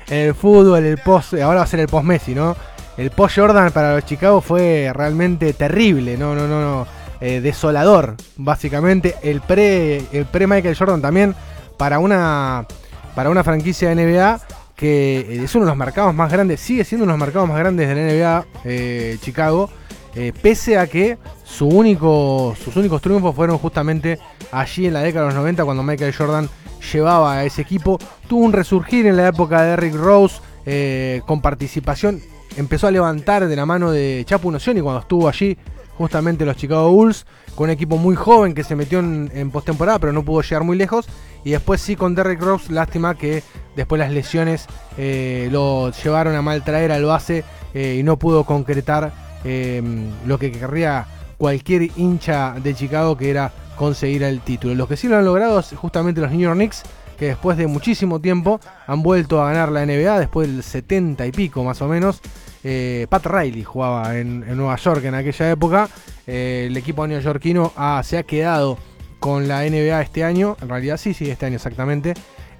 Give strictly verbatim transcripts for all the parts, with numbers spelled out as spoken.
en el fútbol, el post, ahora va a ser el post Messi, ¿no? El post Jordan para los Chicago fue realmente terrible, no, no, no, no, eh, desolador, básicamente. El pre, el pre Michael Jordan también para una, para una franquicia de N B A que es uno de los mercados más grandes, sigue siendo uno de los mercados más grandes de la N B A, eh, Chicago, eh, pese a que su único, sus únicos triunfos fueron justamente allí en la década de los noventa, cuando Michael Jordan llevaba a ese equipo. Tuvo un resurgir en la época de Derrick Rose, eh, con participación. Empezó a levantar de la mano de Chapu Nocioni cuando estuvo allí justamente los Chicago Bulls, con un equipo muy joven que se metió en, en postemporada, pero no pudo llegar muy lejos. Y después sí con Derrick Rose, lástima que después las lesiones eh, lo llevaron a mal traer al base eh, y no pudo concretar eh, lo que querría cualquier hincha de Chicago, que era conseguir el título. Los que sí lo han logrado es justamente los New York Knicks, que después de muchísimo tiempo han vuelto a ganar la N B A, después del setenta y pico más o menos. Eh, Pat Riley jugaba en, en Nueva York en aquella época. Eh, el equipo neoyorquino ah, se ha quedado con la N B A este año, en realidad sí, sí, este año exactamente,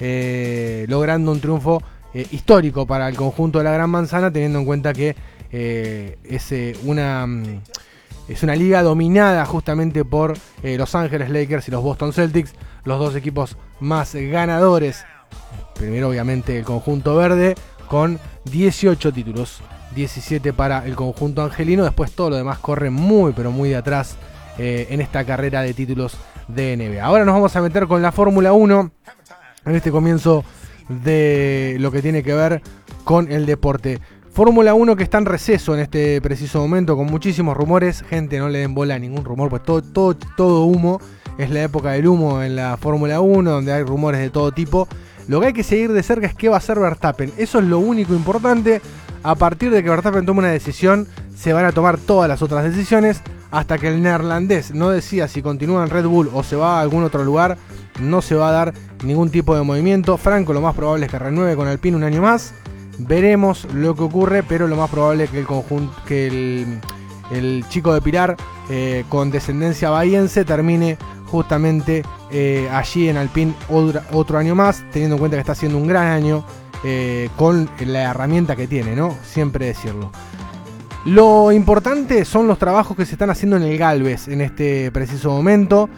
eh, logrando un triunfo eh, histórico para el conjunto de la Gran Manzana, teniendo en cuenta que eh, es, eh, una, es una liga dominada justamente por eh, Los Ángeles Lakers y los Boston Celtics, los dos equipos más ganadores. Primero obviamente el conjunto verde con dieciocho títulos, diecisiete para el conjunto angelino. Después todo lo demás corre muy pero muy de atrás eh, en esta carrera de títulos de N B A. Ahora nos vamos a meter con la Fórmula uno en este comienzo de lo que tiene que ver con el deporte. Fórmula uno que está en receso en este preciso momento, con muchísimos rumores. Gente, no le den bola a ningún rumor, pues todo, todo, todo humo. Es la época del humo en la Fórmula uno, donde hay rumores de todo tipo. Lo que hay que seguir de cerca es qué va a hacer Verstappen. Eso es lo único importante. A partir de que Verstappen tome una decisión, se van a tomar todas las otras decisiones. Hasta que el neerlandés no decida si continúa en Red Bull o se va a algún otro lugar, no se va a dar ningún tipo de movimiento. Franco lo más probable es que renueve con Alpine un año más. Veremos lo que ocurre, pero lo más probable es que el conjunto, que el, el chico de Pilar, eh, con descendencia bahiense, termine justamente eh, allí en Alpine otro, otro año más, teniendo en cuenta que está haciendo un gran año eh, con la herramienta que tiene, ¿no? Siempre decirlo. Lo importante son los trabajos que se están haciendo en el Galvez en este preciso momento.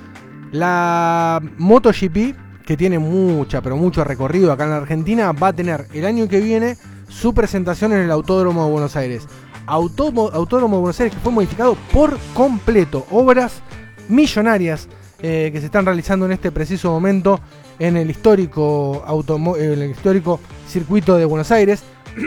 La MotoGP, que tiene mucha, pero mucho recorrido acá en la Argentina, va a tener el año que viene su presentación en el Autódromo de Buenos Aires. Autódromo, Autódromo de Buenos Aires que fue modificado por completo. Obras millonarias eh, que se están realizando en este preciso momento en el histórico, automo- en el histórico circuito de Buenos Aires,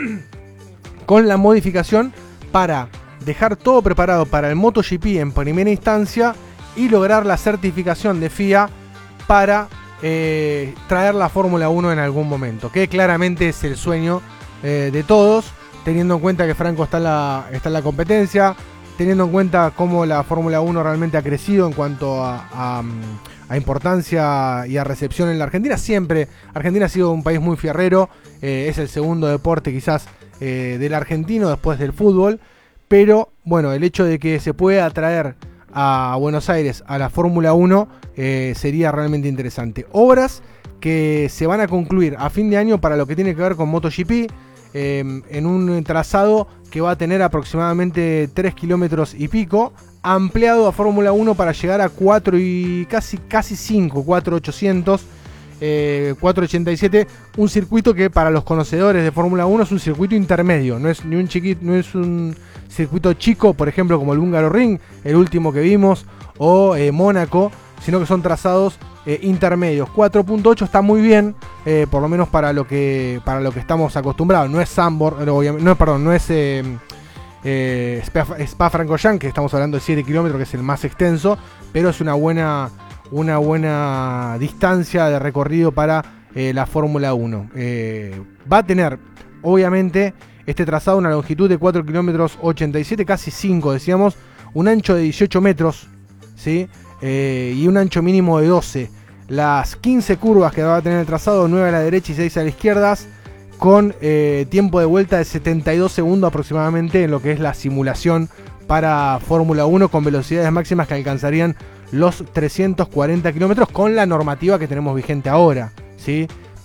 con la modificación para dejar todo preparado para el MotoGP en primera instancia y lograr la certificación de F I A para eh, traer la Fórmula uno en algún momento, que claramente es el sueño eh, de todos, teniendo en cuenta que Franco está en la, está en la competencia, teniendo en cuenta cómo la Fórmula uno realmente ha crecido en cuanto a, a, a importancia y a recepción en la Argentina. Siempre Argentina ha sido un país muy fierrero, eh, es el segundo deporte quizás Eh, del argentino después del fútbol, pero bueno, el hecho de que se pueda traer a Buenos Aires a la Fórmula uno eh, sería realmente interesante. Obras que se van a concluir a fin de año para lo que tiene que ver con MotoGP, eh, en un trazado que va a tener aproximadamente tres kilómetros y pico, ampliado a Fórmula uno para llegar a cuatro y casi, casi cinco, cuatro ochocientos. Eh, cuatro ochenta y siete, un circuito que para los conocedores de Fórmula uno es un circuito intermedio, no es ni un chiquito, no es un circuito chico, por ejemplo como el Húngaro Ring, el último que vimos, o eh, Mónaco, sino que son trazados eh, intermedios. cuatro punto ocho está muy bien, eh, por lo menos para lo que para lo que estamos acostumbrados. No es Zandvoort, no, perdón, no es eh, eh, Spa-Francorchamps, que estamos hablando de siete kilómetros, que es el más extenso, pero es una buena una buena distancia de recorrido para eh, la Fórmula uno. Eh, va a tener, obviamente, este trazado una longitud de cuatro kilómetros ochenta y siete, casi cinco, decíamos, un ancho de dieciocho metros, ¿sí? Eh, y un ancho mínimo de doce. Las quince curvas que va a tener el trazado, nueve a la derecha y seis a la izquierda, con eh, tiempo de vuelta de setenta y dos segundos aproximadamente en lo que es la simulación para Fórmula uno, con velocidades máximas que alcanzarían los trescientos cuarenta kilómetros con la normativa que tenemos vigente ahora, ¿sí?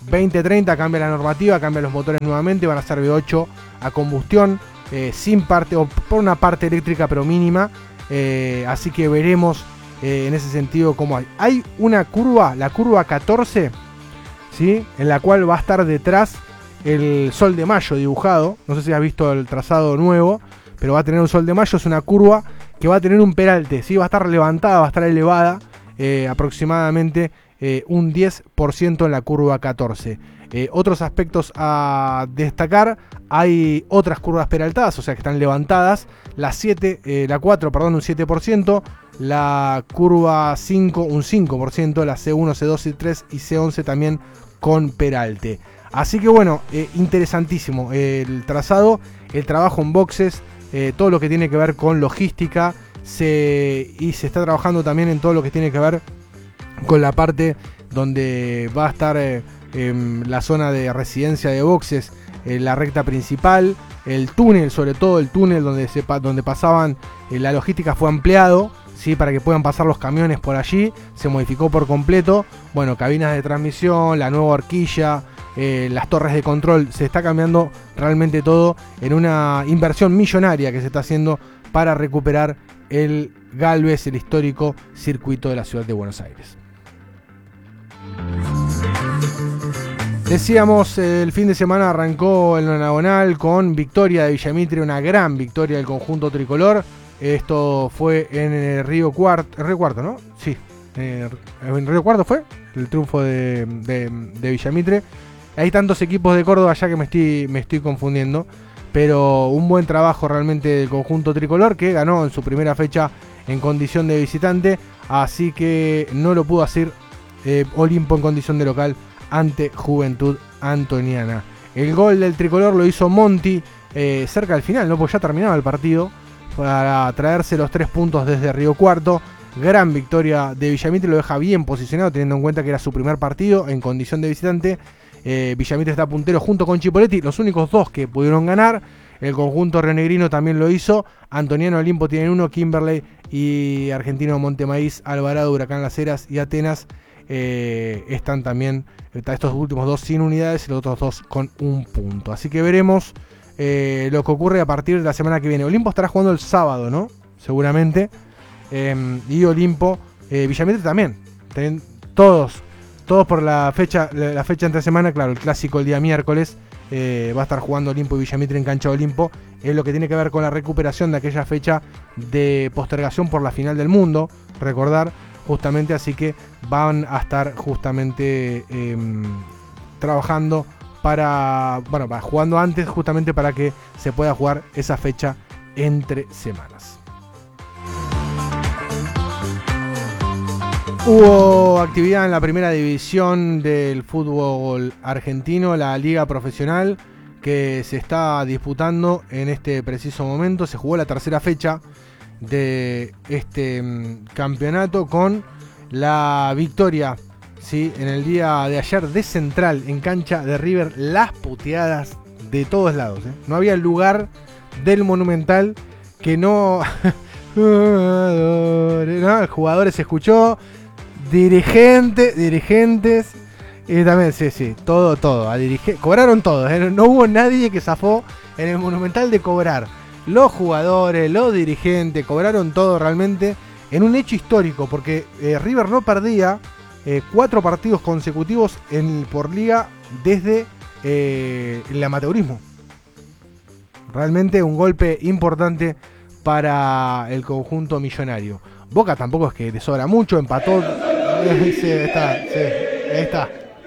veinte treinta cambia la normativa, cambian los motores nuevamente, van a ser V ocho a combustión, eh, sin parte, o por una parte eléctrica pero mínima, eh, así que veremos eh, en ese sentido cómo hay. Hay una curva, la curva catorce, ¿sí? En la cual va a estar detrás el Sol de Mayo dibujado, no sé si has visto el trazado nuevo, pero va a tener un Sol de Mayo, es una curva que va a tener un peralte, ¿sí? Va a estar levantada, va a estar elevada, eh, aproximadamente eh, un diez por ciento en la curva catorce. Eh, otros aspectos a destacar, hay otras curvas peraltadas, o sea que están levantadas, la siete, eh, la cuatro, perdón, un siete por ciento, la curva cinco un cinco por ciento, la C uno, C dos, C tres y C once también con peralte. Así que bueno, eh, interesantísimo eh, el trazado, el trabajo en boxes, eh, todo lo que tiene que ver con logística, se, y se está trabajando también en todo lo que tiene que ver con la parte donde va a estar eh, eh, la zona de residencia de boxes, eh, la recta principal, el túnel, sobre todo el túnel donde, se, donde pasaban, eh, la logística fue ampliado, ¿sí? Para que puedan pasar los camiones por allí, se modificó por completo. Bueno, cabinas de transmisión, la nueva horquilla, eh, las torres de control, se está cambiando realmente todo en una inversión millonaria que se está haciendo para recuperar el Galvez, el histórico circuito de la ciudad de Buenos Aires. Decíamos, el fin de semana arrancó el nonagonal con victoria de Villa Mitre, una gran victoria del conjunto tricolor. Esto fue en el Río Cuarto, Río Cuarto, ¿no? Sí, en el Río Cuarto fue el triunfo de, de, de Villa Mitre. Hay tantos equipos de Córdoba ya que me estoy, me estoy confundiendo, pero un buen trabajo realmente del conjunto tricolor, que ganó en su primera fecha en condición de visitante, así que no lo pudo hacer eh, Olimpo en condición de local ante Juventud Antoniana. El gol del tricolor lo hizo Monti eh, cerca del final, ¿no? Porque ya terminaba el partido, para traerse los tres puntos desde Río Cuarto. Gran victoria de Villa Mitre, lo deja bien posicionado teniendo en cuenta que era su primer partido en condición de visitante. eh, Villa Mitre está puntero junto con Chipoletti, los únicos dos que pudieron ganar. El conjunto rionegrino también lo hizo. Antoniano Olimpo tienen uno, Kimberley y Argentino Montemaíz, Alvarado, Huracán Las Heras y Atenas eh, están también, estos últimos dos sin unidades y los otros dos con un punto. Así que veremos eh, lo que ocurre a partir de la semana que viene. Olimpo estará jugando el sábado, ¿no? Seguramente. Eh, y Olimpo, eh, Villa Mitre también. Ten, todos, todos por la fecha, la fecha entre semana, claro, el clásico el día miércoles. Eh, va a estar jugando Olimpo y Villa Mitre en cancha de Olimpo. Es lo que tiene que ver con la recuperación de aquella fecha de postergación por la final del mundo. Recordar, justamente, así que van a estar justamente eh, trabajando para, bueno, para, jugando antes, justamente para que se pueda jugar esa fecha entre semanas. Hubo actividad en la primera división del fútbol argentino, la liga profesional, que se está disputando en este preciso momento. Se jugó la tercera fecha de este um, campeonato con la victoria, ¿sí? En el día de ayer de Central en cancha de River. Las puteadas de todos lados, ¿eh? No había lugar del Monumental que no... no, el jugador se escuchó... Dirigente, dirigentes, y también, sí, sí, todo, todo, a dirige, cobraron todos, ¿eh? No hubo nadie que zafó en el Monumental de cobrar. Los jugadores, los dirigentes, cobraron todo realmente en un hecho histórico, porque eh, River no perdía eh, cuatro partidos consecutivos en, por liga desde eh, el amateurismo. Realmente un golpe importante para el conjunto millonario. Boca tampoco es que le sobra mucho, empató. Sí, está, sí, ahí está.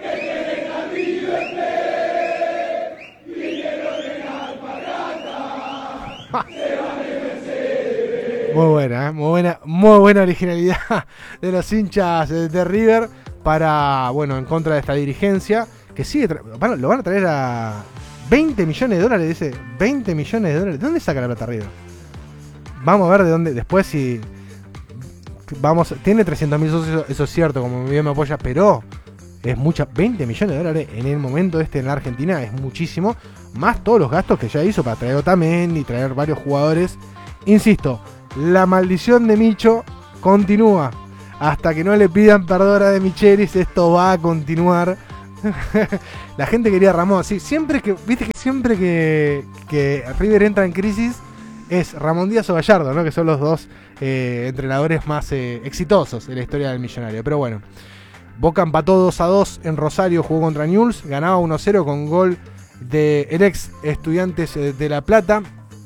Muy buena, ¿eh? muy buena, muy buena originalidad de los hinchas de River para, bueno, en contra de esta dirigencia que sigue, tra- lo van a traer a veinte millones de dólares, dice, veinte millones de dólares. ¿De dónde saca la plata River? Vamos a ver de dónde, después si... Vamos, tiene trescientos mil socios, eso es cierto, como bien me apoya, pero es mucha, veinte millones de dólares en el momento este en la Argentina es muchísimo, más todos los gastos que ya hizo para traer Otamendi y traer varios jugadores. Insisto, la maldición de Micho continúa, hasta que no le pidan perdón a De Michelis, esto va a continuar La gente quería a Ramón, sí, siempre que, viste que siempre que, que River entra en crisis es Ramón Díaz o Gallardo, ¿no? Que son los dos eh, entrenadores más eh, exitosos en la historia del Millonario. Pero bueno, Boca empató dos a dos en Rosario, jugó contra Newell's, ganaba uno a cero con gol del de ex Estudiantes de La Plata.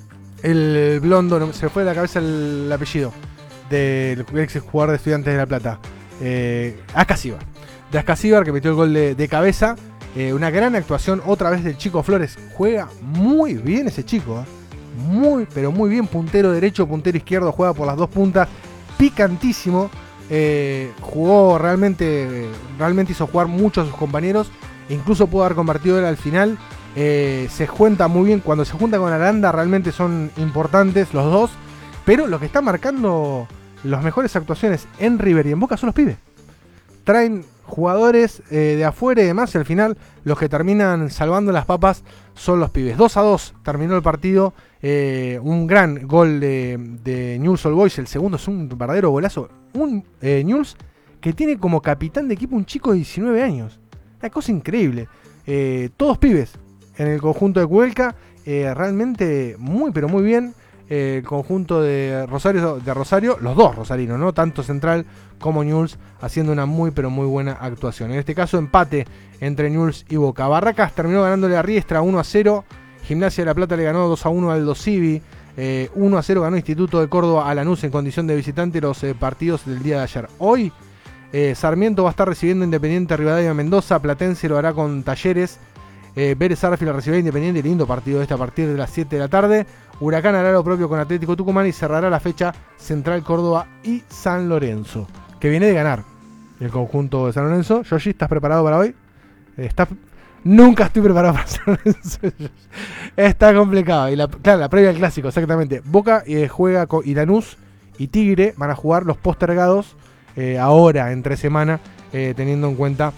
El blondo, no, se fue de la cabeza el, el apellido del ex jugador de Estudiantes de La Plata. Eh, Ascasíbar. De Ascasíbar, que metió el gol de, de cabeza. Eh, una gran actuación otra vez del Chico Flores. Juega muy bien ese chico, ¿eh? Muy, pero muy bien. Puntero derecho, puntero izquierdo, juega por las dos puntas. Picantísimo. Eh, jugó realmente, realmente hizo jugar mucho a sus compañeros. Incluso pudo haber convertido él al final. Eh, se junta muy bien. Cuando se junta con Aranda, realmente son importantes los dos. Pero lo que está marcando las mejores actuaciones en River y en Boca son los pibes. Traen jugadores eh, de afuera y demás, y al final los que terminan salvando las papas son los pibes. dos a dos terminó el partido. Eh, un gran gol de, de Newell's Old Boys. El segundo es un verdadero golazo. Un eh, Newell's que tiene como capitán de equipo un chico de diecinueve años. Una cosa increíble. Eh, todos pibes en el conjunto de Cuelca. Eh, realmente muy, pero muy bien. Eh, el conjunto de Rosario, de Rosario, los dos rosarinos, ¿no? Tanto Central como Newell's, haciendo una muy, pero muy buena actuación. En este caso, empate entre Newell's y Boca. Barracas terminó ganándole a Riestra uno a cero. Gimnasia de La Plata le ganó dos a uno al Aldo Civi. Eh, uno a cero ganó Instituto de Córdoba a Lanús en condición de visitante los eh, partidos del día de ayer. Hoy, eh, Sarmiento va a estar recibiendo Independiente Rivadavia Mendoza. Platense lo hará con Talleres. Eh, Vélez Sarsfield recibirá Independiente. Lindo partido este a partir de las siete de la tarde. Huracán hará lo propio con Atlético Tucumán y cerrará la fecha Central Córdoba y San Lorenzo, que viene de ganar el conjunto de San Lorenzo. Yoshi, ¿estás preparado para hoy? ¿Estás... Nunca estoy preparado para San Lorenzo. Está complicado. Y la, claro, la previa al clásico, exactamente. Boca eh, juega con y Lanús y Tigre van a jugar los postergados eh, ahora, entre semana, eh, teniendo en cuenta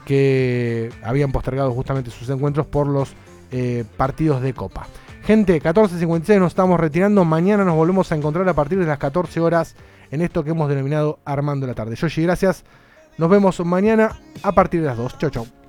que habían postergado justamente sus encuentros por los eh, partidos de Copa. Gente, catorce cincuenta y seis nos estamos retirando. Mañana nos volvemos a encontrar a partir de las catorce horas en esto que hemos denominado Armando la Tarde. Yoshi, gracias. Nos vemos mañana a partir de las dos. Chau, chau.